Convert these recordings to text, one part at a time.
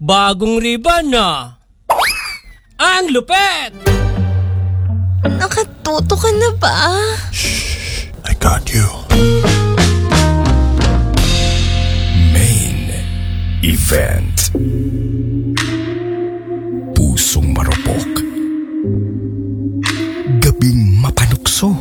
Bagong ribbon na. Ang lupet! Nakatuto ka na ba? Shh, I got you. Main event. Pusong marupok. Gabing mapanukso.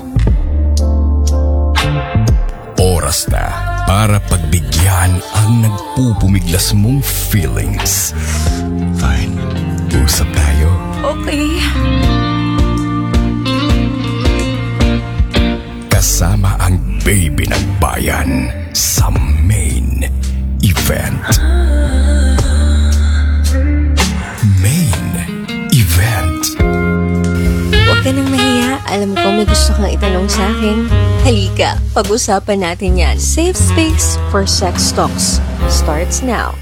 Oras na para pagbigyan ang nagpupumiglas mong feelings. Fine. Usap tayo. Okay. Kasama ang baby ng bayan sa main event. Main event. Huwag ka nang mahiya. Alam ko may gusto kang itanong sa akin. Halika, pag-usapan natin yan. Safe Space for Sex Talks starts now.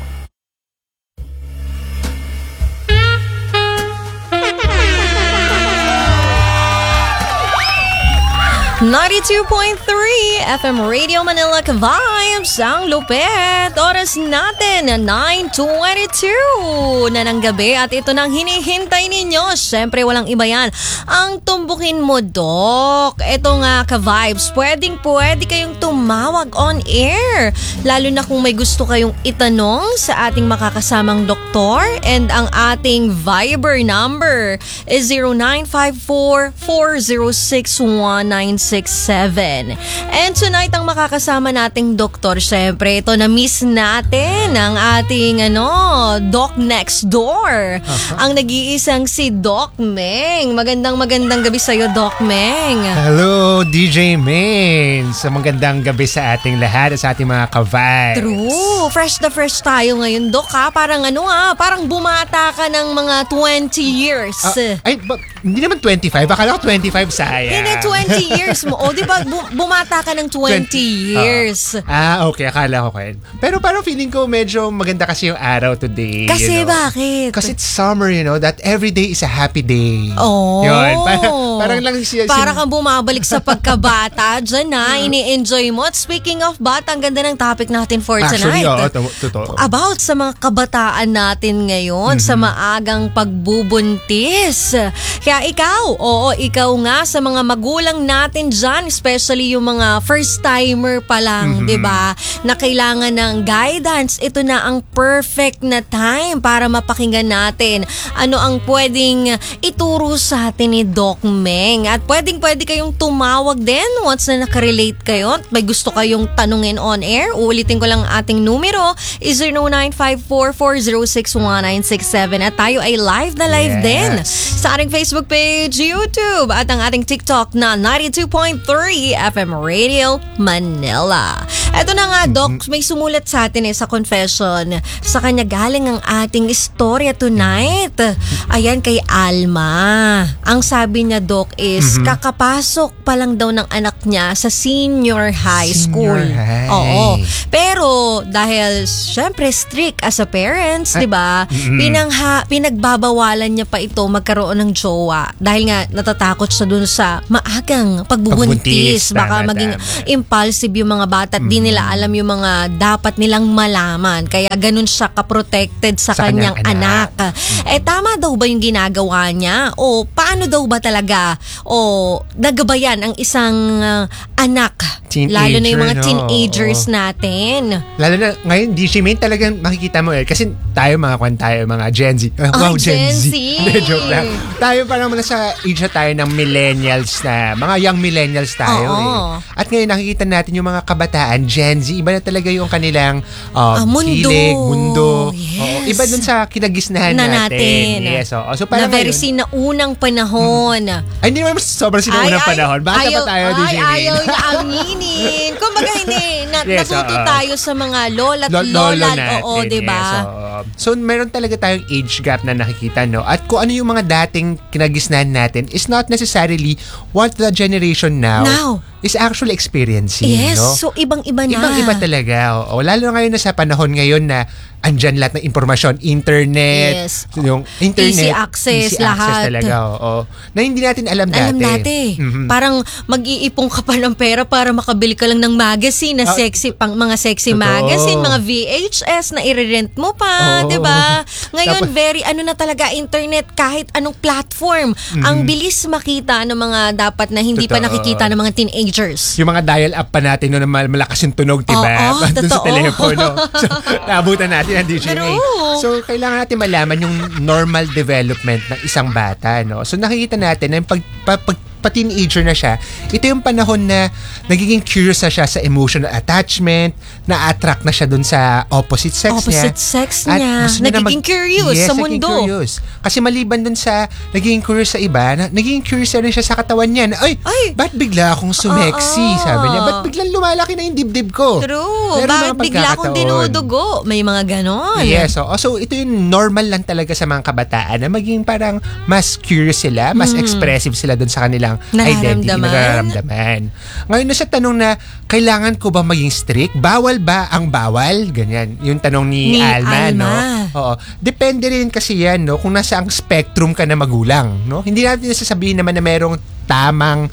'92.3 FM Radio Manila Ka-Vibes ang lupet. Oras natin 9:22 na ng gabi at ito nang hinihintay ninyo. Siyempre walang iba yan. Ang tumbukin mo, Doc. Ito nga Ka-Vibes, pwede kayong tumawag on air. Lalo na kung may gusto kayong itanong sa ating makakasamang doktor. And ang ating Viber number is 0954-406-1967. And tonight ang makakasama nating doktor, syempre ito na-miss natin ang ating Doc Next Door. Ang nag-iisang si Doc Meng. Magandang gabi sa'yo, Doc Meng. Hello, DJ Main. Sa magandang gabi sa ating lahat at sa ating mga ka-vibes. True. Fresh na fresh tayo ngayon, Doc, ha? Parang parang bumata ka ng mga 20 years. Hindi naman 25. Akala ko 25, sayang. Hindi, 20 years mo. O, di ba, bumata ka ng 20 years. Okay. Akala ko kayo. Pero parang feeling ko medyo maganda kasi yung araw today. Kasi bakit? Kasi it's summer, that every day is a happy day. Oh. Yun. Parang lang siya. Para kang bumabalik sa pagkabata. Diyan na, ini-enjoy mo. At speaking of bata, ang ganda ng topic natin for tonight. Actually, totoo. About sa mga kabataan natin ngayon, sa maagang pagbubuntis. Kaya ikaw nga sa mga magulang natin dyan, especially yung mga first-timer pa lang, di ba? Na kailangan ng guidance. Ito na ang perfect na time para mapakinggan natin ano ang pwedeng ituro sa atin ni Doc Meng. At pwede kayong tumawag din once na nakarelate kayo at may gusto kayong tanungin on air. Uulitin ko lang ating numero is 0954-406-1967 at tayo ay live din sa ating Facebook page, YouTube at ang ating TikTok na 92.3 FM Radio Manila. Eto na nga, Doc, may sumulat sa atin sa confession. Sa kanya galing ang ating istorya tonight. Ayan, kay Alma. Ang sabi niya, Doc, is kakapasok pa lang daw ng anak niya sa senior high school. High. Oo. Pero dahil syempre strict as a parents, 'di ba? Pinagbabawalan niya pa ito magkaroon ng jowa dahil nga natatakot siya dun sa maagang pagbubuntis. Baka maging impulsive yung mga bata at di nila alam yung mga dapat nilang malaman. Kaya ganun siya ka-protected sa kanyang anak. Tama daw ba yung ginagawa niya? O paano daw ba talaga? O nagabayan ang isang anak? Teenager, lalo na yung mga teenagers natin. Lalo na ngayon, DJ Main, talagang makikita mo kasi tayo mga Gen Z. Gen Z. Joke lang. Tayo parang nasa age na tayo ng millennials na, mga young millennials tayo At ngayon nakikita natin yung mga kabataan, Gen Z, iba na talaga yung kanilang mundo. Yes. Iba dun sa kinagisnahan natin. Yes. So parang na very sinaunang panahon. Ay, hindi naman sobrang sinaunang panahon. Bata pa tayo, DJ Main. Ayaw niya aminin. Kumbaga hindi, natuto tayo sa mga lola natin. Oo, diba? So, meron talaga tayong age gap na nakikita, no? At kung ano yung mga dating kinagisnahan natin is not necessarily what the generation now is actually experiencing. Yes, no? so ibang-iba na. Ibang-iba talaga. Oo. Lalo ngayon na sa panahon ngayon na andyan lahat ng impormasyon, internet, Yes. yung internet, Easy access, lahat. talaga. Oo. Na hindi natin alam dati. Mhm. Parang mag-iipong ka pa ng pera para makabili ka lang ng magazine na sexy, mga sexy Totoo. magazine, mga VHS na i-rent mo pa, Oo. 'di ba? Ngayon Tapos- very ano na talaga internet kahit anong platform. Ang bilis makita ng mga dapat na hindi pa Totoo. nakikita ng mga teenagers. Yung mga dial-up pa natin no, na malakas yung tunog, diba? Oo, Doon sa totoo. telepono. So, naabutan natin ang DJ May. True. So, kailangan natin malaman yung normal development ng isang bata, no? So, nakikita natin na yung pa-teenager na siya, ito yung panahon na nagiging curious na siya sa emotional attachment, na-attract na siya dun sa opposite sex niya. Opposite sex niya. gusto niya na Nagiging curious Yes, sa nagiging mundo. Curious. Kasi maliban dun sa nagiging curious sa iba, nagiging curious na rin siya sa katawan niya. Na, Ay, ba't bigla akong sumexy? Oo. Sabi niya, ba't biglang lumalaki na yung dibdib ko? True. Meron Bakit mga bigla akong pagkakataon. dinudugo? May mga ganon. Yes, so ito yung normal lang talaga sa mga kabataan na maging parang mas curious sila, mas expressive sila dun sa kanilang identity, nararamdaman. Ngayon na sa tanong na, kailangan ko ba maging strict? Bawal ba ang bawal? Ganyan. Yung tanong ni Alma, no? Oo. Depende rin kasi yan, no? Kung nasa ang spectrum ka na magulang, no? Hindi natin sasabihin naman na merong tamang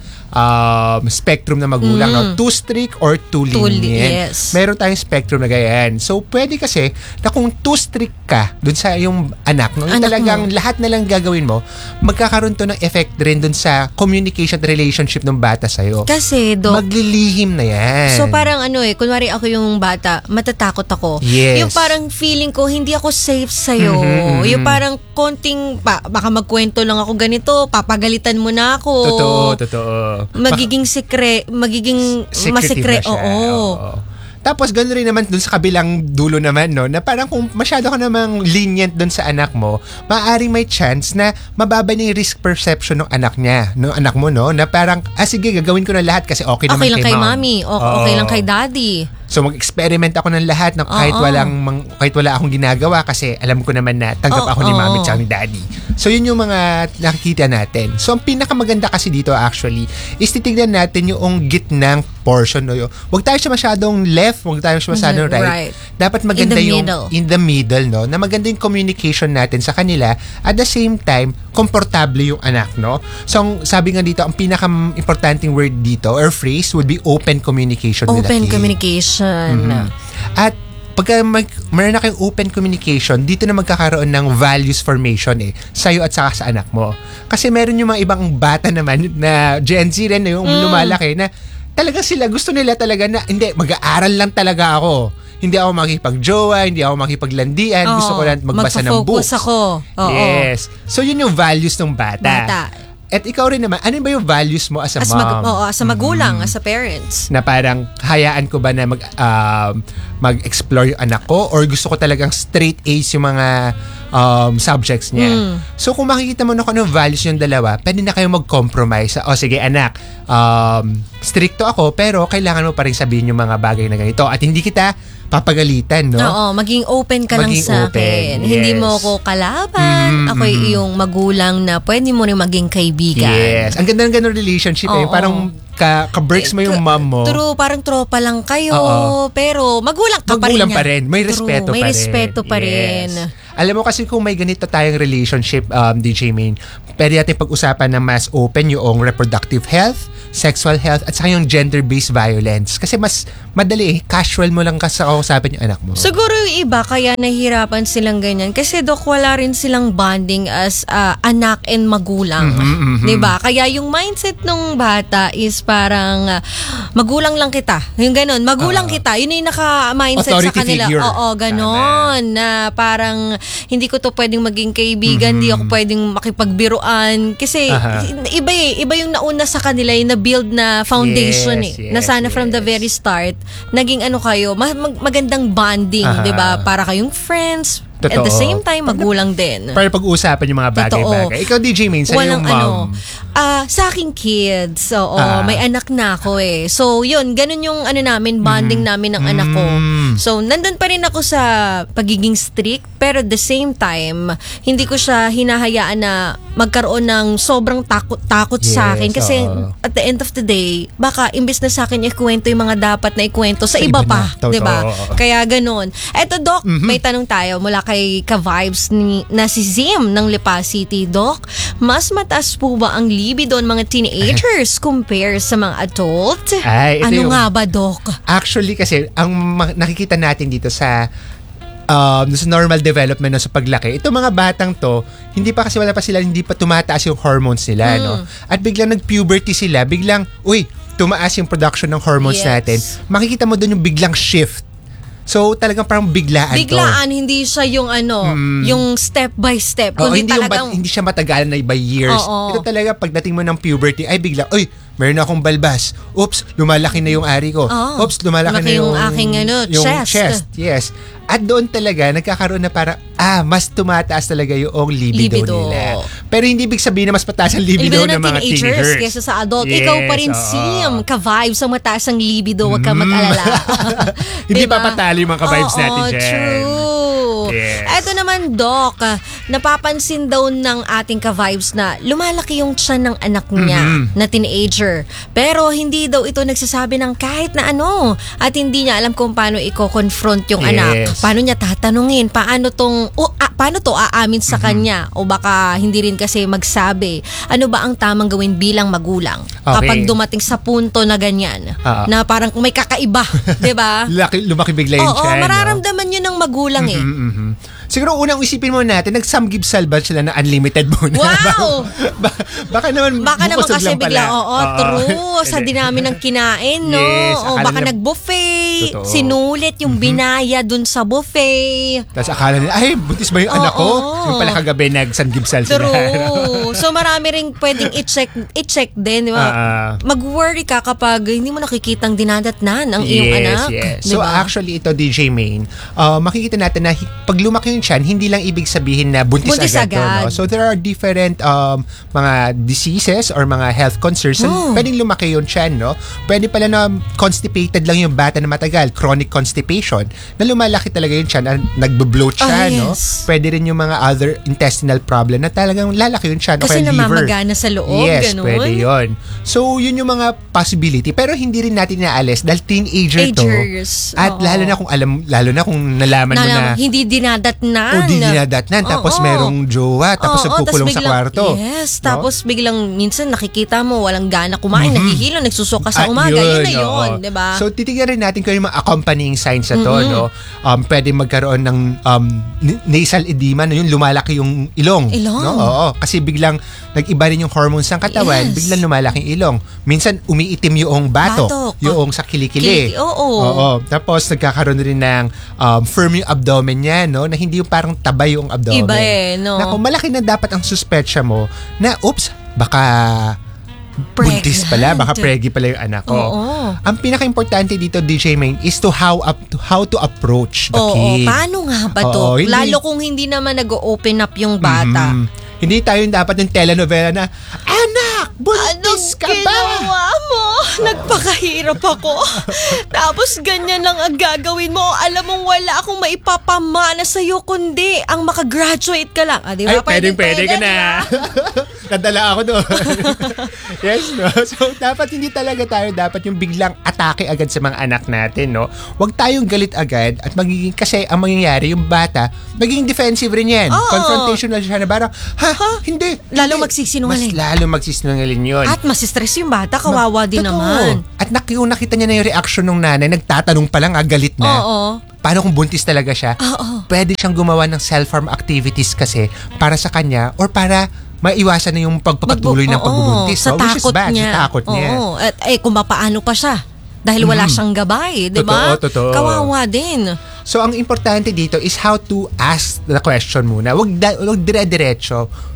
spectrum na magulang, no? Too strict or too lenient. Yes. Meron tayong spectrum na ganyan. So, pwede kasi na kung too strict ka dun sa yung anak, no? Yung Anak talagang mo. lahat na lang gagawin mo, magkakaroon to ng effect rin dun sa communication relationship ng bata sa'yo. Kasi, Dok, Maglilihim na yan. so parang kunwari ako yung bata, matatakot ako. Yes. Yung parang feeling ko, hindi ako safe sa'yo. Yung parang konting, baka magkwento lang ako ganito, papagalitan mo na ako. Totoo. Magiging magiging Secretive masikre. na siya. Oo. Tapos gano'n rin naman dun sa kabilang dulo naman, no, na parang kung masyado ka namang lenient dun sa anak mo, maaaring may chance na mababa na yung risk perception ng anak niya, no, anak mo, no, na parang, sige, gagawin ko na lahat kasi okay naman Okay lang kay mom. mami. Okay lang kay daddy. So mag-experiment ako ng lahat na kahit wala akong ginagawa kasi alam ko naman na tanggap ako ni mami at ni daddy. So yun yung mga nakikita natin. So ang pinakamaganda kasi dito actually is titignan natin yung gitnang portion. No? Huwag tayo siya masyadong left, huwag tayo siya masyadong right. Dapat maganda yung in the middle, no? Na maganda yung communication natin sa kanila at the same time komportable yung anak, no? So sabi nga dito, ang pinaka-importanting word dito or phrase would be open communication with the Open kid. communication. At pagka meron na kayong open communication, dito na magkakaroon ng values formation sa'yo at saka sa anak mo. Kasi meron yung mga ibang bata naman na Gen Z rin na yung lumalaki na talaga sila, gusto nila talaga na hindi, mag-aaral lang talaga ako. Hindi ako makipag-jowa, hindi ako makipaglandian, gusto ko lang magbasa ng books. Magpo-focus ako. Oo. Yes. So yun yung values ng bata. At ikaw rin naman, ano ba yung values mo as a mom? As a magulang, as a parents. Na parang hayaan ko ba na mag-explore yung anak ko or gusto ko talagang straight A's yung mga subjects niya. So kung makikita mo na kung anong values yung dalawa, pwede na kayo mag-compromise. Sige anak, stricto ako pero kailangan mo pa rin sabihin yung mga bagay na ganito at hindi kita papagalitan, no? Oo, maging open ka lang sa akin. Yes. Hindi mo ako kalaban. Ako yung magulang na pwede mo rin maging kaibigan. Yes. Ang ganda ng ganun relationship Parang ka-breaks mo yung mom mo. True, parang tropa lang kayo. Pero magulang ka pa rin. Magulang pa rin. May respeto May pa rin. respeto pa rin. Alam mo kasi kung may ganito tayong relationship, DJ Main, pwede natin pag-usapan na mas open yung reproductive health, sexual health, at saka yung gender-based violence. Kasi mas madali casual mo lang kausapin yung anak mo. Siguro yung iba, kaya nahihirapan silang ganyan. Kasi Dok, wala rin silang bonding as anak and magulang. Diba? Kaya yung mindset ng bata is parang magulang lang kita. Yung ganon, magulang kita. Yun yung naka-mindset sa kanila. Figure. Oo, ganon. Na parang hindi ko to pwedeng maging kaibigan, hindi ako pwedeng makipagbiruan. Kasi iba yung nauna sa kanila, yung na-build na foundation na sana from the very start, naging kayo, magandang bonding, 'di ba? Para kayong friends, At the Totoo. same time, magulang din. Para pag-uusapan yung mga bagay-bagay. Ikaw, DJ Main, sa'yo yung mom. Sa aking kids, may anak na ako eh. So, yun, ganun yung namin, bonding namin ng anak ko. So, nandun pa rin ako sa pagiging strict, pero at the same time, hindi ko siya hinahayaan na magkaroon ng sobrang takot sa akin. Kasi at the end of the day, baka imbes na sa akin ikwento yung mga dapat na ikwento sa iba pa. Diba? Kaya ganun. Eto, Doc, may tanong tayo mula kay Ka-Vibes na si Zim ng Lipa City. Doc, mas mataas po ba ang libido ng mga teenagers compare sa mga adult? Ay, ito ano nga ba, Doc? Actually, kasi ang nakikita natin dito sa normal development sa paglaki, itong mga batang to, hindi pa tumataas yung hormones nila, no? At biglang nag-puberty sila, biglang, tumaas yung production ng hormones natin. Makikita mo doon yung biglang shift. So, talagang parang biglaan to. Hindi siya yung yung step by step. Kundi hindi siya matagalan na by years. Ito talaga, pagdating mo ng puberty, ay bigla, meron akong balbas. Oops, lumalaki na yung ari ko. Oops, lumalaki na yung aking chest. Yes. At doon talaga, nagkakaroon na para, mas tumataas talaga yung libido nila. Pero hindi ibig sabihin na mas mataas ang libido ng mga teenagers kaysa sa adult. Yes, Ikaw pa rin, Sim, Ka-Vibes ang mataas ang libido. Huwag kang mag-alala. Hindi pa patali yung mga Ka-Vibes natin dyan. True. Yes. Eto naman, Doc, napapansin daw ng ating Ka-Vibes na lumalaki yung tiyan ng anak niya na teenager. Pero hindi daw ito nagsasabi ng kahit na ano. At hindi niya alam kung paano i-confront yung anak. Paano niya tatanungin? Paano to aamin sa kanya? O baka hindi rin kasi magsabi. Ano ba ang tamang gawin bilang magulang? Kapag dumating sa punto na ganyan. Na parang may kakaiba. Diba? Lumaki bigla yung tiyan. Mararamdaman yun ng magulang eh. Siguro unang isipin mo natin, nag-samgibsal ba sila na unlimited muna? Wow! Baka naman kasi bigla, true. Sa dinami ng kinain, no? Yes, baka nag-buffet. Totoo. Sinulit yung binaya dun sa buffet. Tapos akala nila, buntis ba yung anak ko? Yung pala kagabi nag-samgibsal sila. True. So marami rin pwedeng i-check din, di ba? Mag-worry ka kapag hindi mo nakikitang dinadatnan ang iyong anak. Yes. Diba? So actually ito, DJ Main, makikita natin na pag lumaki yung tiyan, hindi lang ibig sabihin na buntis agad. To, no? So there are different mga diseases or mga health concerns na pwedeng lumaki yung tiyan, no? Pwede pala na constipated lang yung bata na matagal, chronic constipation, na lumalaki talaga yung tiyan, na nagbo-bloat siya, no? Pwede rin yung mga other intestinal problem na talagang lalaki yung tiyan. Kasi namamagana sa loob, ganun. Pwede yun. So yun yung mga possibility, pero hindi rin natin inaalis dahil teenager to. At lalo na kung nalaman mo na hindi dinadatnan. Di dinadatnan. Tapos merong jowa. Tapos nagkukulong sa kwarto. Yes. No? Tapos biglang minsan nakikita mo walang gana kumain. Nahihilo, nagsusuka sa umaga. Yun na yun. Diba? So titignan rin natin kung yung mga accompanying signs na to. No? Pwede magkaroon ng nasal edema. Yung lumalaki yung ilong. No? Oo. Kasi biglang nag-iba rin yung hormones ng katawan. Biglang lumalaki yung ilong. Minsan umiitim yung batok. Yung sa kilikili. Oo. Tapos nagkakaroon rin ng firm yung abdomen niya, no? Na hindi yung parang tabay yung abdomen. Iba no? Na kung malaki na dapat ang suspetsya mo na, baka buntis pala, baka preggy pala yung anak ko. Ang pinaka-importante dito, DJ Main, is how to approach the kid. Paano nga ba to? Lalo kung hindi naman nag-open up yung bata. Hindi tayo dapat yung telenovela na, anak, buntis ka ba? Ginawa mo? Nagpakahirap ako. Tapos ganyan lang ang gagawin mo. Alam mong wala akong maipapamana sa'yo kundi ang makagraduate ka lang. Diba? Ay, pwede ka na. Nadala ako doon. Yes, no? So, hindi talaga tayo dapat yung biglang atake agad sa mga anak natin, no? Huwag tayong galit agad at kasi ang mangyayari, yung bata, magiging defensive rin yan. Confrontational siya na parang, hindi. Lalong magsisinungaling. Mas lalong magsisinungaling yun. At masistress yung bata, kawawa din naman. At kung nakita niya na yung reaction ng nanay, nagtatanong pa lang, galit na. Paano kung buntis talaga siya? Pwede siyang gumawa ng self-harm activities kasi para sa kanya or para maiwasan na yung pagpapatuloy ng pagbubuntis. Sa takot niya. Sa takot niya. At kung mapaano pa siya. Dahil wala siyang gabay, di ba? Totoo. Kawawa din. So, ang importante dito is how to ask the question muna. Huwag dire-diretso.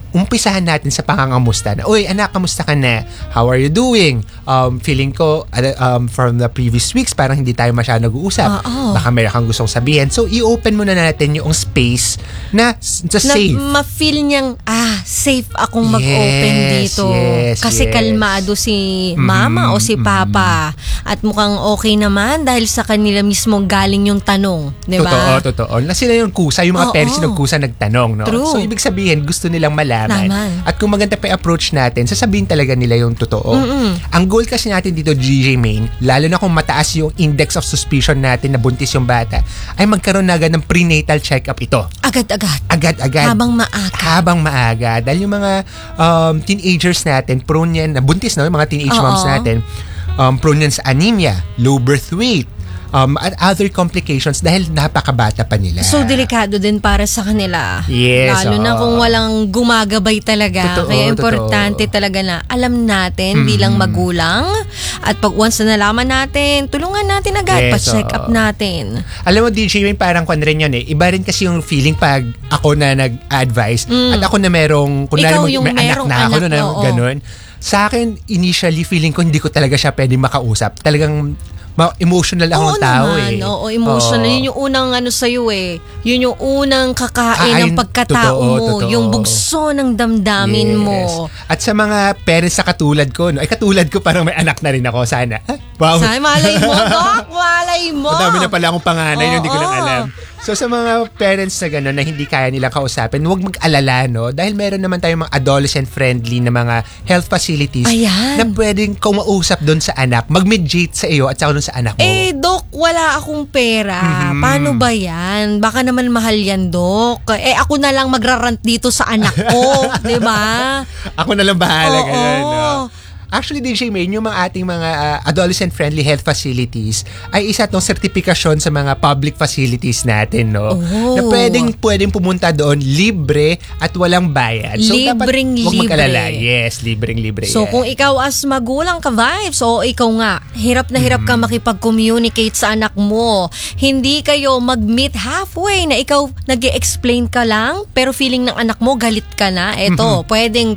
umpisahan natin sa pangangamusta na, uy, anak, kamusta ka na? How are you doing? Feeling ko, from the previous weeks, parang hindi tayo masyado nag-uusap. Baka meron kang gustong sabihin. So, i-open muna natin yung space na safe. Na ma-feel niyang, safe akong mag-open dito. Kasi kalmado si mama o si papa. At mukhang okay naman dahil sa kanila mismo galing yung tanong. Diba? Totoo. Na sila yung kusa, yung mga parents yung nagkusa nagtanong. No? True. So, ibig sabihin, gusto nilang malaman. Naman. At kung maganda pa yung approach natin, sasabihin talaga nila yung totoo. Ang goal kasi natin dito, DJ Main, lalo na kung mataas yung index of suspicion natin na buntis yung bata, ay magkaroon na agad ng prenatal check-up ito. Agad-agad. Agad-agad. Habang maaga. Dahil yung mga teenagers natin, prone yan, na buntis na, yung mga teenage moms natin, prone yan sa anemia, low birth weight, at other complications dahil napakabata pa nila. So, delikado din para sa kanila. Yes. Lalo na kung walang gumagabay talaga. Kaya importante talaga na alam natin bilang magulang. At pag once na nalaman natin, tulungan natin agad, pa-check up natin. Alam mo, DJ, parang kwan rin yun eh. Iba rin kasi yung feeling pag ako na nag-advise at ako na merong, kunwari may anak na ako, ganun. Sa akin, initially, feeling ko hindi ko talaga siya pwedeng makausap. Talagang emotional akong tao naman. Oo, emotional. Yun yung unang sa'yo eh. Yun yung unang kakain ng pagkatao mo. Totoo. Yung bugso ng damdamin mo. At sa mga parents na katulad ko, katulad ko parang may anak na rin ako. Sana. Wow. Sana, malay mo, Doc. Malay mo. Madami na pala akong panganay, hindi ko lang alam. So sa mga parents na gano'n na hindi kaya nilang kausapin, huwag mag-alala, no? Dahil meron naman tayong mga adolescent-friendly na mga health facilities na pwedeng kumausap doon sa anak, mag-mediate sa iyo at saka doon sa anak mo. Doc, wala akong pera. Paano ba yan? Baka naman mahal yan, Doc. Ako na lang magrarant dito sa anak ko. Diba? Ako na lang bahala. Ganun, no? Actually, DJ Main, yung mga ating mga adolescent-friendly health facilities ay isa tong sertifikasyon sa mga public facilities natin, no? Na pwedeng pumunta doon libre at walang bayad. So, Libreng-libre. Huwag mag-alala. Yes, libreng-libre. So, kung ikaw as magulang ka, vibes, o ikaw nga, hirap na hirap ka makipag-communicate sa anak mo. Hindi kayo mag-meet halfway na ikaw nag-i-explain ka lang, pero feeling ng anak mo, galit ka na. Eto, pwedeng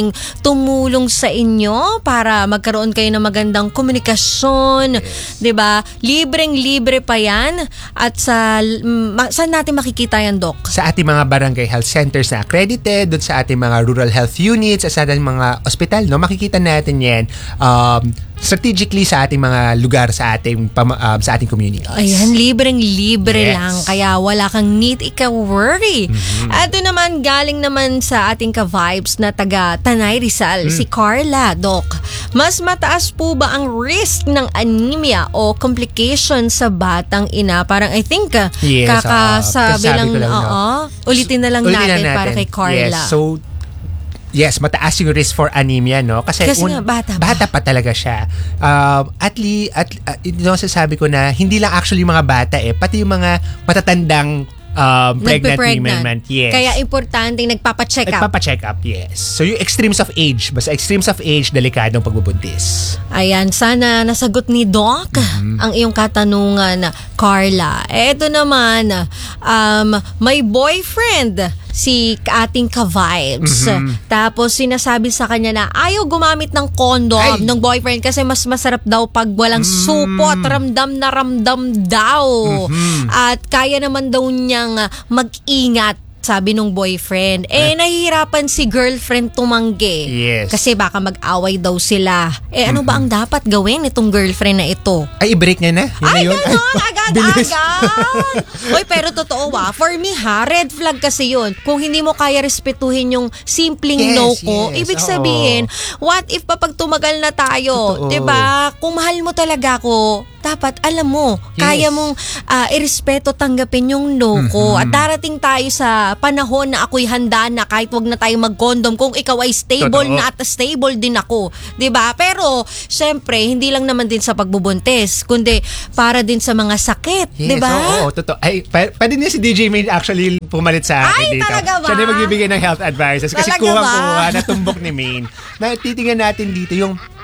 tumulong sa inyo para magkaroon kayo ng magandang komunikasyon, 'di ba? Libreng-libre pa 'yan. At saan natin makikita 'yan, Doc? Sa ating mga barangay health centers na accredited, doon sa ating mga rural health units, sa ating mga ospital, no, makikita natin 'yan. Strategically sa ating mga lugar sa ating community. Ayan, libreng-libre lang. Kaya wala kang need ika-worry. Ito naman, galing naman sa ating ka-vibes na taga Tanay Rizal, si Carla, Doc. Mas mataas po ba ang risk ng anemia o complication sa batang ina? Parang I think, kakasabi lang, ulitin na lang natin para kay Carla. Yes, so yes, mataas yung risk for anemia, no? Kasi nga, bata pa talaga siya. Ito sasabi ko na hindi lang actually mga bata pati yung mga matatandang pregnant women. Yes. Kaya importante nagpapacheck up. Nagpapacheck up, yes. So yung extremes of age, basta extremes of age, delikadong pagbubuntis. Ayan, sana nasagot ni Doc ang iyong katanungan, Carla. Eto naman, may boyfriend si ating ka-vibes. Tapos sinasabi sa kanya na ayaw gumamit ng condom ng boyfriend kasi mas masarap daw pag walang supot, ramdam na ramdam daw. At kaya naman daw niyang mag-ingat, sabi nung boyfriend. Nahihirapan si girlfriend tumanggi. Yes. Kasi baka mag-away daw sila. Ano ba ang dapat gawin itong girlfriend na ito? Ay, i-break niya na? Yun ganon! Agad-agad! Uy, pero totoo for me red flag kasi yun. Kung hindi mo kaya respetuhin yung simpleng no ko, ibig sabihin, what if papag tumagal na tayo? Diba? Kung mahal mo talaga ako, dapat alam mo, kaya mong irespeto, tanggapin yung no ko. At darating tayo sa panahon na ako'y handa na kahit wag na tayo mag-condom kung ikaw ay stable na at stable din ako. 'Di ba? Pero syempre, hindi lang naman din sa pagbubuntis, kundi para din sa mga sakit, 'di ba? Oo, totoo. Ay, pwede niya si DJ Main actually pumalit sa akin dito. Talaga ba? Siya na magbibigay ng health advices kasi Talaga kuha natumbok ni Main. Na titingnan natin dito yung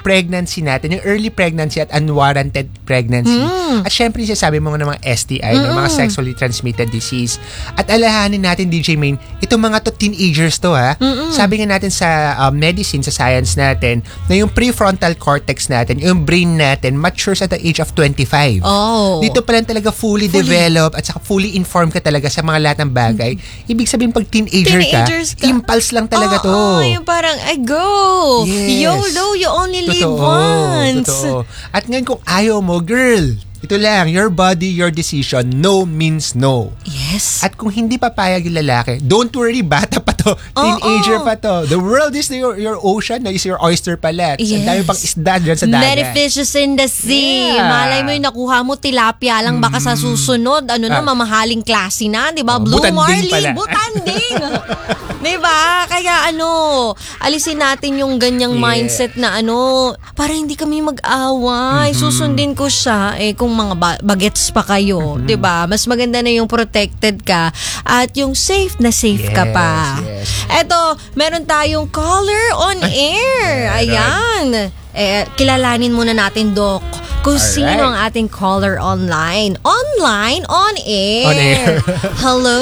pregnancy natin, yung early pregnancy at unwarranted pregnancy. At syempre, sasabi mo ng mga STI, ng mga sexually transmitted disease. At alahanin natin, DJ Main, itong mga to teenagers to ha. Sabi nga natin sa medicine, sa science natin, na yung prefrontal cortex natin, yung brain natin, matures at the age of 25. Oh. Dito pa lang talaga fully developed at saka fully informed ka talaga sa mga lahat ng bagay. Ibig sabihin, pag teenagers ka, impulse lang talaga to. Yung parang, I go. Yes. YOLO, you only live Totoo, once. Totoo. At ngayon kung ayaw mo, girl, ito lang, your body, your decision. No means no. Yes. At kung hindi papayag yung lalaki, don't worry, bata pa to. Teenager pa to. The world is your ocean, no, is your oyster pala. Yes. Ang dami pang isda dyan sa dagat. Many fishes in the sea. Yeah. Malay mo yung nakuha mo, tilapia lang, baka sa susunod, mamahaling klase na, di ba? Blue butanding marlin, pala. butanding. Di ba? Kaya alisin natin yung ganyang mindset na para hindi kami mag-away. Susundin ko siya, kung mga bagets pa kayo, 'di ba? Mas maganda na yung protected ka at yung safe na safe ka pa. Yes. Eto, meron tayong caller on air. Ayan. Kilalanin muna natin, Doc, kung sino ang ating caller online. Online, on air. On air. Hello.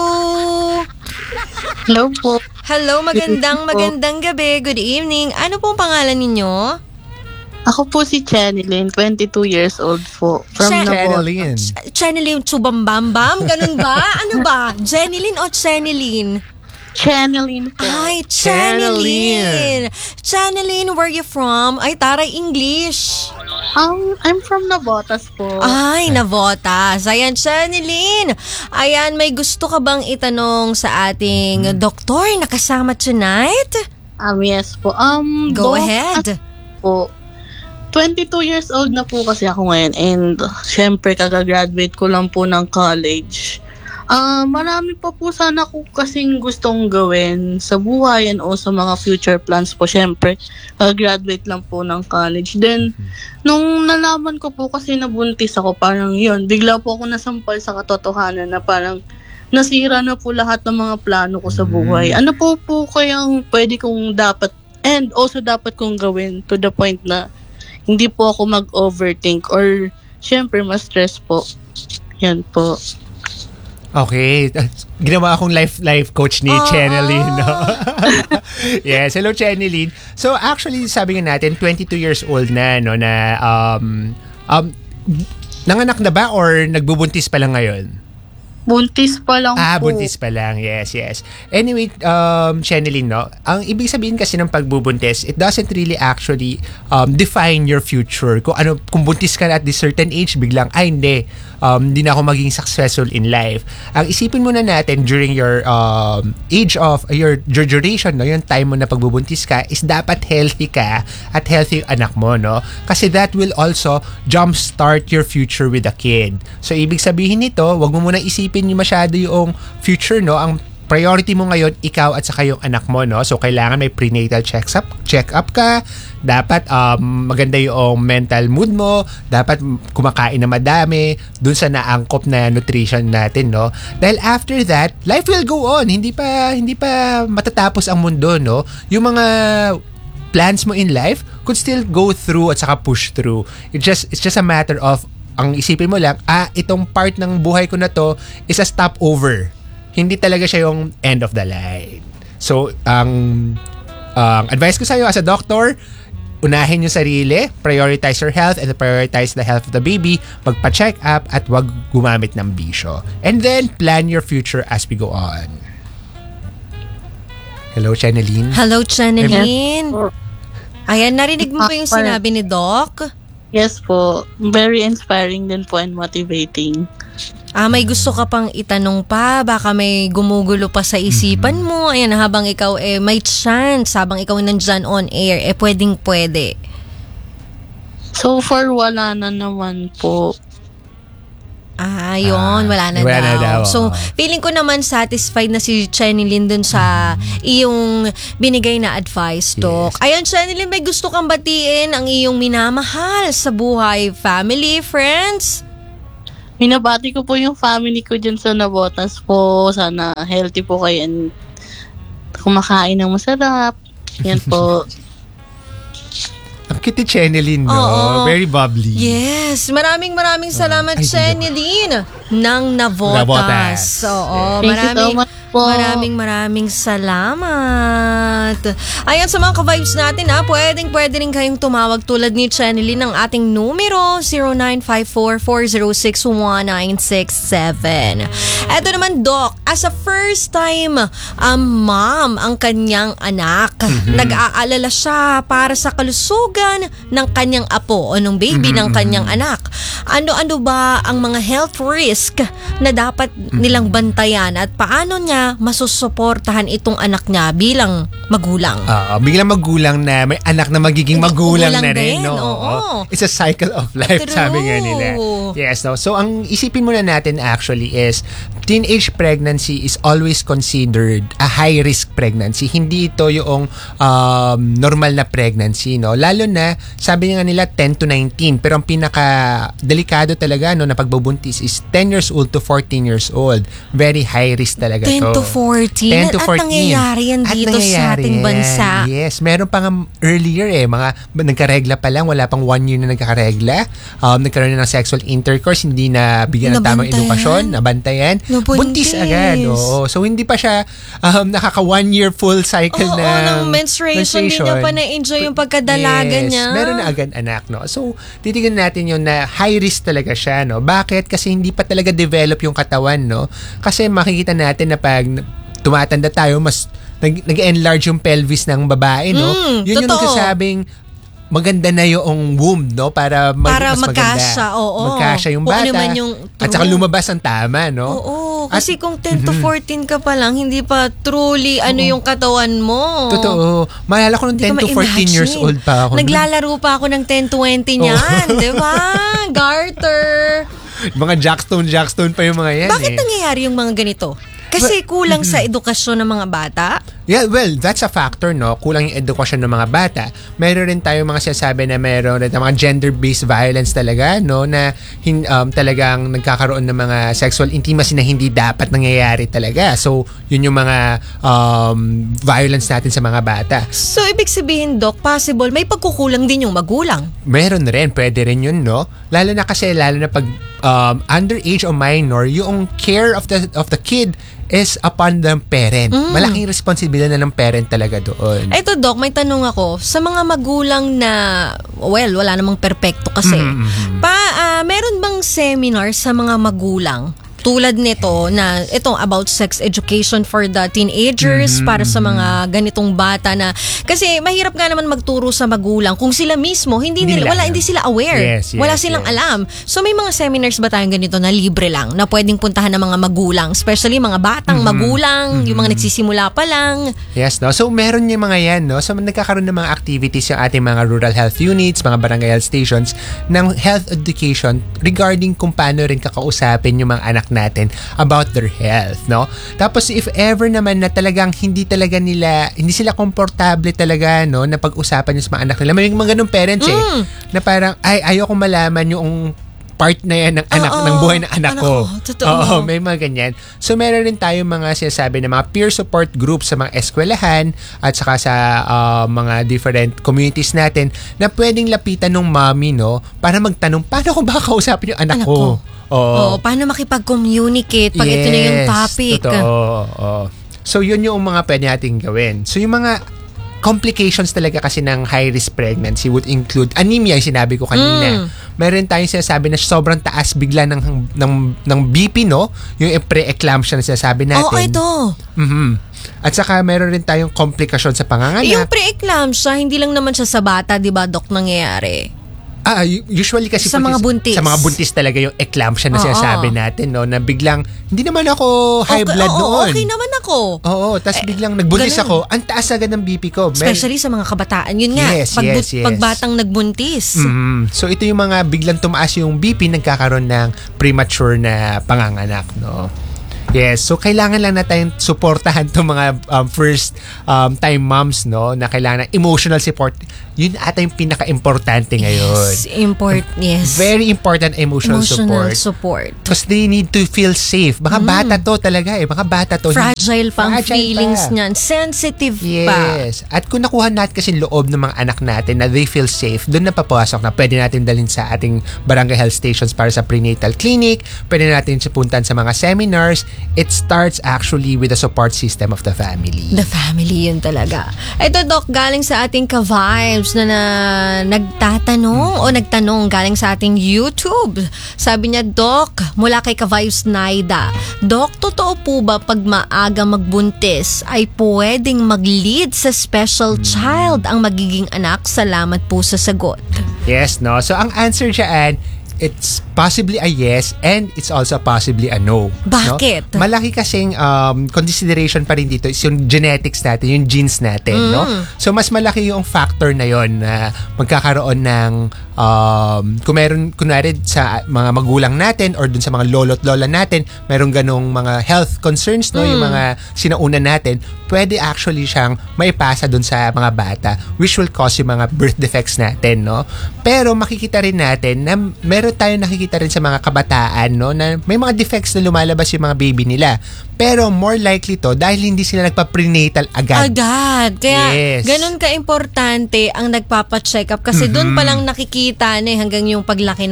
Hello po. Hello, magandang gabi. Good evening. Ano pong pangalan ninyo? Ako po si Chanilyn, 22 years old po. From Chanilyn. Chanilyn Chubambambam? Ganun ba? Ano ba? Jenilyn o Chanilyn? Chanilyn po. Ay, Chanilyn. Chanilyn, where you from? Ay, taray English. I'm from Navotas po. Ay, Navotas. Ayan, Chanilyn. Ayan, may gusto ka bang itanong sa ating doktor na kasama tonight? Yes po. Go ahead. Po. 22 years old na po kasi ako ngayon and syempre kagagraduate ko lang po ng college. Marami pa po sana ako kasing gustong gawin sa buhay and also mga future plans po. Syempre, graduate lang po ng college. Then, nung nalaman ko po kasi nabuntis ako, parang yun, bigla po ako nasampal sa katotohanan na parang nasira na po lahat ng mga plano ko sa buhay. Ano po kayang pwede kong dapat and also dapat kong gawin to the point na hindi po ako mag-overthink or syempre ma-stress po. Yan po. Okay. Ginawa akong life coach ni Chanilyn. No? Yes. Hello, Chanilyn. So, actually, sabi nga natin, 22 years old na, no, na nanganak na ba or nagbubuntis pa lang ngayon? Buntis pa lang po. Buntis pa lang. Yes. Anyway, Chanilyn, no? Ang ibig sabihin kasi ng pagbubuntis, it doesn't really actually define your future. Kung buntis ka na at this certain age, biglang, hindi na ako maging successful in life. Ang isipin muna natin during your age of your duration, no, yung time mo na pagbubuntis ka, is dapat healthy ka at healthy yung anak mo, no? Kasi that will also jumpstart your future with a kid. So, ibig sabihin nito, wag mo muna isipin masyado yung future, no? Ang priority mo ngayon, ikaw at saka yung anak mo, no? So, kailangan may prenatal check-up ka. Dapat maganda yung mental mood mo. Dapat kumakain na madami dun sa naangkop na nutrition natin, no? Dahil after that, life will go on. Hindi pa matatapos ang mundo, no? Yung mga plans mo in life could still go through at saka push through. It's just a matter of ang isipin mo lang, itong part ng buhay ko na to is a stopover. Hindi talaga siya yung end of the line. So, ang advice ko sa'yo as a doctor, unahin yung sarili, prioritize your health, and prioritize the health of the baby, magpa-check up, at wag gumamit ng bisyo. And then, plan your future as we go on. Hello, Chanilyn. Hello, Chanilyn. Yes. Ayan, narinig mo ba yung sinabi ni Doc? Yes po. Very inspiring din po and motivating. May gusto ka pang itanong pa? Baka may gumugulo pa sa isipan mo. Ayan, habang ikaw may chance, habang ikaw nandyan on air, pwedeng-pwede. So far, wala na naman po. Yun, wala na daw. So, oo. feeling ko naman satisfied na si Chanilyn dun sa iyong binigay na advice, Doc. Yes. Ayun, Chanilyn, may gusto kang batiin ang iyong minamahal sa buhay, family, friends? Minabati ko po yung family ko dyan sa Navotas po. Sana healthy po kayo and kumakain ng masarap. Yan po. Ang cute ni Cheneline, no? Oo. Very bubbly. Yes, maraming salamat, Ay, Cheneline ng Navotas. Navotas. Oo, Thank you so much po. maraming salamat. Ayan, sa mga ka-vibes natin pwede rin kayong tumawag tulad ni Cheneline ng ating numero 0954-406-1967. Eto naman, Doc, as a first time mom ang kanyang anak, nag-aalala siya para sa kalusugan ng kanyang apo o ng baby ng kanyang anak. Ano ba ang mga health risk na dapat nilang bantayan at paano niya masusuportahan itong anak niya bilang magulang? Bilang magulang na may anak na magiging magulang na rin. din, No? oo. It's a cycle of life, True. sabi nga nila. Yes, no? So, ang isipin muna natin actually is teenage pregnancy is always considered a high-risk pregnancy. Hindi ito yung normal na pregnancy, no? Lalo na, sabi nga nila 10 to 19. Pero ang pinaka-delikado talaga na pagbubuntis is 10 years old to 14 years old. Very high-risk talaga 10 to. to 14? 10 to 14. At nangyayari yan At dito sa nangyayari ating yan. bansa. Yes, meron pa nga earlier mga nagkaregla pa lang, wala pang 1 year na nagkakaregla. Nagkaroon na ng sexual intercourse, hindi na bigyan ng tamang Nabantayan. edukasyon, nabantayan. Nabuntis. Buntis agad. Oo. So, hindi pa siya nakaka 1 year full cycle Oo, ng menstruation. Hindi niya pa na-enjoy yung pagkadalaga niya. Meron na agad anak, no? So, titignan natin yun na high risk talaga siya, no? Bakit? Kasi hindi pa talaga develop yung katawan, no? Kasi makikita natin na pag tumatanda tayo, mas nag-enlarge yung pelvis ng babae, no? Yun yung totoo. nagsasabing maganda na yung womb, no? Para mas magkasya, maganda. oo. Magkasya yung Kung bata. ano man yung at saka true. lumabas ang tama, no? Oo, kasi kung 10 to 14 ka pa lang, hindi pa truly yung katawan mo. Totoo. Maalala ko nung Hindi 10 to ko 14 years ma-imagine. old pa ako. Naglalaro pa ako ng 10-20 niyan, di ba? Garter. Mga jackstone pa yung mga yan. Bakit nangyayari yung mga ganito? Kasi kulang sa edukasyon ng mga bata? Yeah, well, that's a factor, no? Kulang yung edukasyon ng mga bata. Meron rin tayong mga sinasabi na meron rin mga gender-based violence talaga, no? Na talagang nagkakaroon ng mga sexual intimacy na hindi dapat nangyayari talaga. So, yun yung mga violence natin sa mga bata. So, ibig sabihin, Doc, possible may pagkukulang din yung magulang. Meron rin, pwede rin yun, no? Lalo na pag underage o minor, yung care of the kid is upon the parent. Malaking responsibilidad na ng parent talaga doon. Eto, Doc, may tanong ako. Sa mga magulang na, wala namang perpekto kasi. Meron bang seminar sa mga magulang? Tulad nito na itong about sex education for the teenagers para sa mga ganitong bata na kasi mahirap nga naman magturo sa magulang kung sila mismo hindi sila aware. Yes, wala silang alam. So may mga seminars ba tayong ganito na libre lang na pwedeng puntahan ng mga magulang, especially mga batang magulang, yung mga nagsisimula pa lang. Yes, no? So, meron yung mga yan, no? So, nagkakaroon ng mga activities yung ating mga rural health units, mga barangay health stations ng health education regarding kung paano rin kakausapin yung mga anak natin about their health, no? Tapos, if ever naman na talagang hindi sila komportable talaga, no? Na pag-usapan yung sa mga anak nila. May mga ganun parents, na parang, ayoko malaman yung part na yan ng anak, ng buhay ng anak ko. Totoo. Oo, may mga ganyan. So, meron rin tayo mga sinasabi na mga peer support groups sa mga eskwelahan at saka sa mga different communities natin na pwedeng lapitan ng mommy, no? Para magtanong, paano ko ba kausapin yung anak ko? Oo, paano makipag-communicate pag ito na yung topic? Totoo. So, yun yung mga pwede nating gawin. So, yung mga complications talaga kasi ng high-risk pregnancy would include anemia, yung sinabi ko kanina. Meron tayong sinasabi na sobrang taas bigla ng BP, no? Yung pre-eclampsia na sinasabi natin. Oo, ito. At saka meron rin tayong komplikasyon sa panganganak. Yung pre-eclampsia, hindi lang naman siya sa bata, di ba, Dok, nangyayari? Usually kasi sa mga buntis. Sa mga buntis talaga yung eclampsia na sinasabi natin, no? Na biglang, hindi naman ako high blood noon. Okay naman ako. Oo, tapos biglang nagbuntis ako, ang taas agad ng BP ko. Especially sa mga kabataan. Yun nga, Yes. pag batang nagbuntis. So ito yung mga biglang tumaas yung BP, nagkakaroon ng premature na panganganak, no? Yes, so kailangan lang natin suportahan to mga first time moms, no, na kailangan ng emotional support. Yun ata yung pinaka-importante ngayon. Yes. Very important emotional support. Because they need to feel safe. Mga bata to talaga eh. Mga bata to. Fragile pang feelings pa. niyan. Sensitive pa. Yes. At kung nakuha natin kasi loob ng mga anak natin na they feel safe, doon na papasok na pwede natin dalhin sa ating barangay health stations para sa prenatal clinic. Pwede natin puntan sa mga seminars. It starts actually with the support system of the family. The family, yun talaga. Ito, Doc, galing sa ating ka-vibes na nagtanong galing sa ating YouTube. Sabi niya, Doc, mula kay ka-vibes Naida, Doc, totoo po ba pag maaga magbuntis ay pwedeng mag-lead sa special child ang magiging anak? Salamat po sa sagot. Yes, no? So, ang answer dyan, it's possibly a yes and it's also possibly a no. Bakit? No? Malaki kasing consideration pa rin dito is yung genetics natin, yung genes natin, no? So mas malaki yung factor na yon na magkakaroon ng kung meron kunwari sa mga magulang natin or dun sa mga lolo't lola natin, meron ganong mga health concerns, no? Yung mga sinauna natin, pwede actually siyang maipasa dun sa mga bata which will cause yung mga birth defects natin, no? Pero makikita rin natin na meron tayong nakikita rin sa mga kabataan, no, na may mga defects na lumalabas yung mga baby nila. Pero more likely to dahil hindi sila nagpa-prenatal agad. Kaya ganun ka-importante ang nagpapa-check up kasi doon pa lang nakikita na hanggang yung paglaki,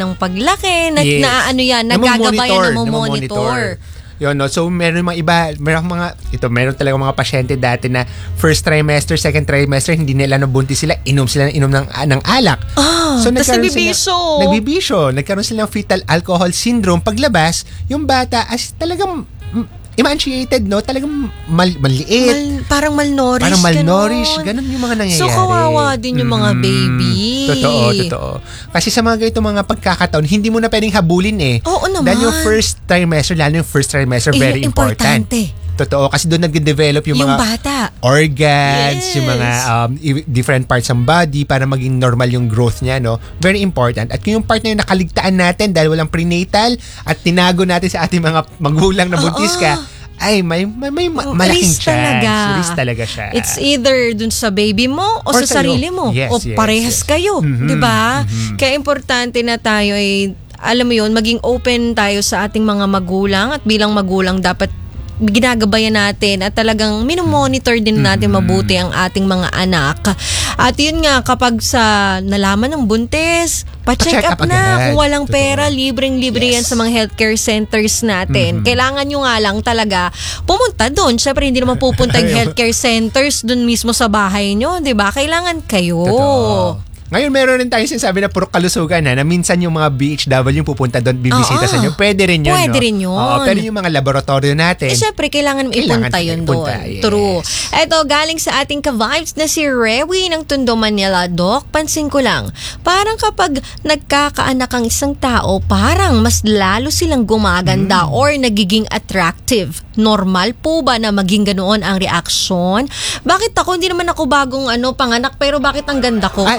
nagagabayan, namomonitor. Yun, no? So, meron talaga mga pasyente dati na first trimester, second trimester, hindi nila nabuntis sila, inom ng alak. So, nagbibisyo. Nagkaroon sila ng fetal alcohol syndrome. Paglabas, yung bata as talagang emaciated, no? Talagang maliit. Parang malnourished. Ganun yung mga nangyayari. So, kawawa din yung mga baby. Totoo. Kasi sa mga ganito mga pagkakataon, hindi mo na pwedeng habulin eh. Oo naman. Dahil yung first trimester, very important. Totoo. Kasi doon nag-develop yung mga bata. Organs, yung mga different parts ng body para maging normal yung growth niya, no? Very important. At kung yung part na yung nakaligtaan natin dahil walang prenatal at tinago natin sa ating mga magulang na buntis ka, ay may malaking chance. Risk talaga siya. It's either dun sa baby mo o sa sarili mo. Yes, o parehas kayo. Diba? Kaya importante na tayo ay, alam mo yun, maging open tayo sa ating mga magulang at bilang magulang dapat ginagabayan natin at talagang minomonitor din natin mabuti ang ating mga anak. At yun nga, kapag sa nalaman ng buntis, pa-check up na. Kung walang pera, libreng-libre yan sa mga healthcare centers natin. Kailangan nyo nga lang talaga pumunta doon. Siyempre, hindi naman pupunta yung healthcare centers doon mismo sa bahay nyo. Diba? Kailangan kayo. Totoo. Ngayon, meron rin tayong sinasabi na puro kalusugan na minsan yung mga BHW yung pupunta doon, bibisita sa inyo. Pwede rin yun, Pwede rin yun. Pero yung mga laboratorio natin, syempre, kailangan ipunta yun doon. Yes. True. Eto, galing sa ating ka-vibes na si Rewi ng Tondo, Manila. Doc, pansin ko lang, parang kapag nagkakaanak ang isang tao, parang mas lalo silang gumaganda or nagiging attractive. Normal po ba na maging ganoon ang reaksyon? Bakit ako? Hindi naman ako bagong panganak, pero bakit ang ganda ko?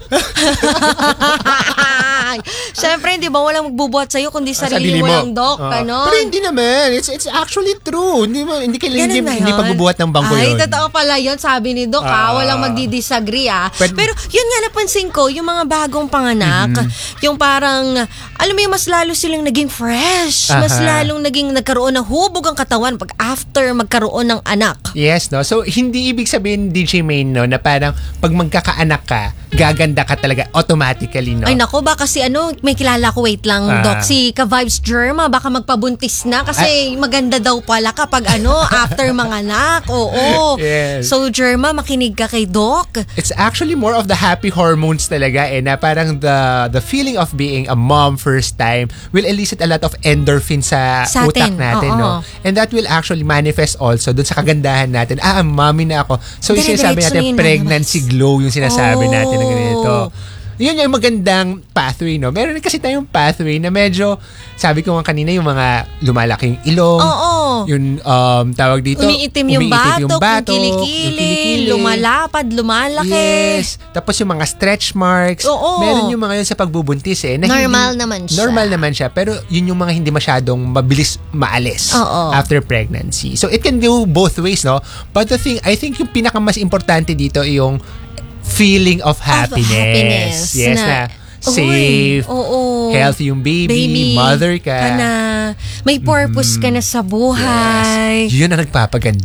Syempre, di ba, walang magbubuhat sa'yo kundi sarili mo lang, Doc. Pero hindi naman. It's actually true. Hindi pagbubuhat ng bangko yun. Ay, totoo pala yun. Sabi ni Doc, walang magdi-disagree, Pero yun nga, napansin ko, yung mga bagong panganak, yung parang, alam mo yung mas lalo silang naging fresh. Mas lalong nagkaroon ng hubog ang katawan pag after magkaroon ng anak. Yes, no? So, hindi ibig sabihin, DJ Main, no, na parang pag magkakaanak ka, gaganda ka talaga automatically, no? Ay nako, baka si may kilala ko, wait lang, Doc, si Ka-Vibes Germa, baka magpabuntis na kasi maganda daw pala kapag after manganak. Oo. Yes. So, Germa, makinig ka kay Doc. It's actually more of the happy hormones talaga na parang the feeling of being a mom first time will elicit a lot of endorphin sa utak natin, no? And that will actually manifest also dun sa kagandahan natin. Mommy na ako. So, yung sinasabi natin, pregnancy glow yung sinasabi natin na ganito. Yun yung magandang pathway, no? Meron kasi tayong pathway na medyo, sabi ko nga kanina, yung mga lumalaking ilong, Yung tawag dito, Umiitim yung batok, yung kilikili, lumalapad, lumalaki. Yes. Tapos yung mga stretch marks. Oo. Meron yung mga yun sa pagbubuntis na Normal naman siya. Normal naman siya. Pero yun yung mga hindi masyadong mabilis maalis Oo. after pregnancy. So it can go both ways, no? But the thing, I think yung pinakamas importante dito yung feeling of happiness. Yes, na safe, healthy yung baby, mother ka. May purpose ka na sa buhay. Yes. Yun ang nagpapaganda.